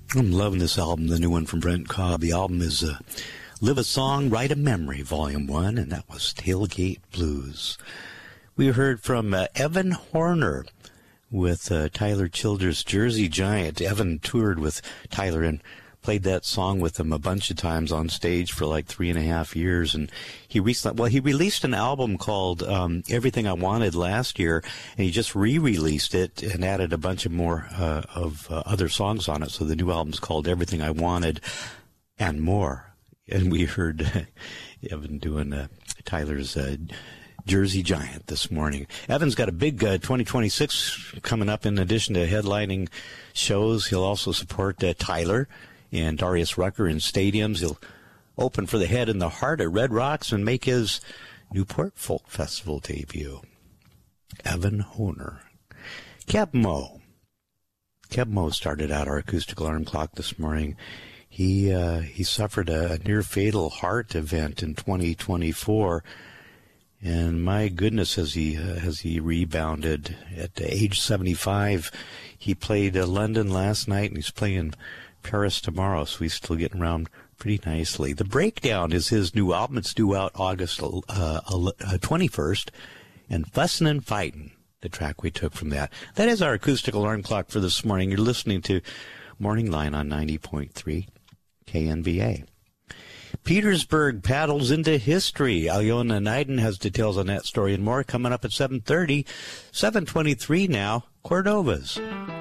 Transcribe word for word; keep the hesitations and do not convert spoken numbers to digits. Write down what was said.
I'm loving this album, the new one from Brent Cobb. The album is uh, Live a Song, Write a Memory, Volume one, and that was Tailgate Blues. We heard from uh, Evan Horner with uh, Tyler Childers' Jersey Giant. Evan toured with Tyler and played that song with him a bunch of times on stage for like three and a half years. And he recently, well, he released an album called um, Everything I Wanted last year, and he just re-released it and added a bunch of more uh, of uh, other songs on it. So the new album's called Everything I Wanted and More. And we heard Evan doing uh, Tyler's uh, Jersey Giant this morning. Evan's got a big uh, twenty twenty-six coming up. In addition to headlining shows, he'll also support uh, Tyler and Darius Rucker in stadiums. He'll open for the Head and the Heart at Red Rocks and make his Newport Folk Festival debut. Evan Horner. Keb Mo. Keb Mo started out our acoustic alarm clock this morning. He uh, he suffered a, a near-fatal heart event in twenty twenty-four, and my goodness, has he uh, has he rebounded at age seventy-five. He played uh, London last night, and he's playing Paris tomorrow, so he's still getting around pretty nicely. The Breakdown is his new album. It's due out August uh, twenty-first, and Fussin' and Fightin', the track we took from that. That is our acoustic alarm clock for this morning. You're listening to Morning Line on ninety point three K N V A. Petersburg paddles into history. Alyona Naiden has details on that story and more coming up at seven thirty. seven twenty-three now, Cordova's.